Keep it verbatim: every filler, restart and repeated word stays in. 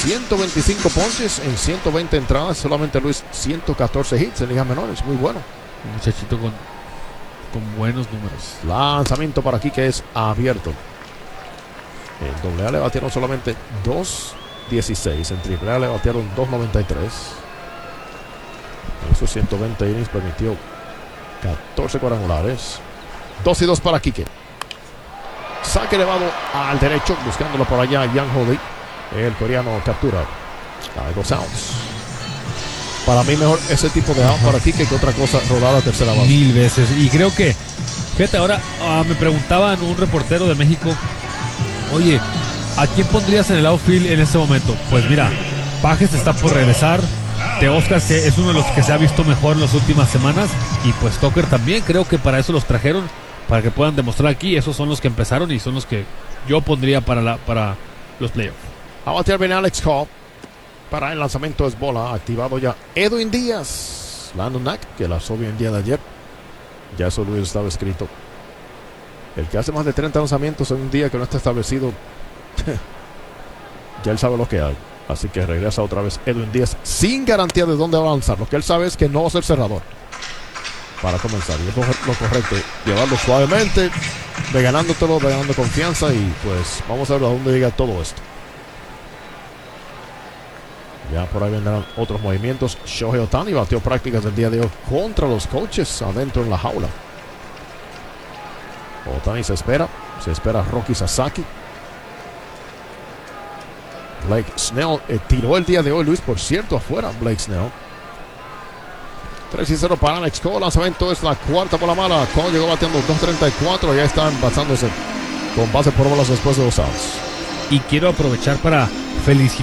ciento veinticinco ponches en ciento veinte entradas. Solamente Luis, ciento catorce hits en ligas menores. Muy bueno. Un muchachito con, con buenos números. Lanzamiento para aquí que es abierto. En doble A le batieron solamente dos dieciséis. En triple A le batieron dos noventa y tres. En esos ciento veinte innings permitió catorce cuadrangulares. dos y dos para Quique. Saque elevado al derecho, buscándolo por allá Yang Holly. El coreano captura. Hay dos outs. Para mí mejor ese tipo de out para Quique que otra cosa rodada a tercera base. Mil veces. Y creo que, fíjate, ahora uh, me preguntaban un reportero de México, oye, ¿a quién pondrías en el outfield en este momento? Pues mira, Pages está por regresar. Teoscar es uno de los que se ha visto mejor en las últimas semanas. Y pues Tucker también, creo que para eso los trajeron, para que puedan demostrar aquí. Esos son los que empezaron y son los que yo pondría para, la, para los playoffs. A batear viene Alex Cobb. Para el lanzamiento es bola. Activado ya Edwin Díaz. Landon Knack, que lanzó bien el día de ayer. Ya eso Luis estaba escrito. El que hace más de treinta lanzamientos en un día que no está establecido, ya él sabe lo que hay. Así que regresa otra vez Edwin Díaz sin garantía de dónde va a lanzar. Lo que él sabe es que no va a ser cerrador para comenzar. Y es lo correcto, llevarlo suavemente, regalándotelo, regalando confianza. Y pues vamos a ver a dónde llega todo esto. Ya por ahí vendrán otros movimientos. Shohei Ohtani batió prácticas el día de hoy contra los coaches adentro en la jaula. Ohtani se espera. Se espera Rocky Sasaki. Blake Snell eh, tiró el día de hoy, Luis, por cierto, afuera Blake Snell. tres y cero para Alex Cole. Lanzamiento es la cuarta bola mala. Cole llegó bateando dos treinta y cuatro. Ya están basándose con base por bolas después de dos outs. Y quiero aprovechar para felicitar